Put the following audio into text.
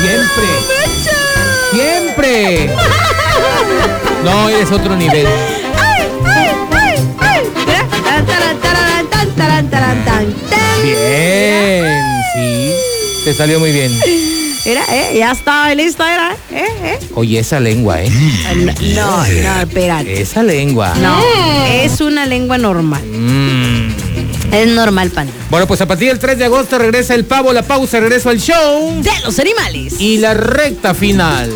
Siempre. No, eres otro nivel. Bien, sí. Te salió muy bien. Mira, ya estaba listo, era. Oye, esa lengua, No, espérate. Esa lengua. No, es una lengua normal. Es normal, pan. Bueno, pues a partir del 3 de agosto regresa el pavo, la pausa, regreso al show De los animales. y la recta final.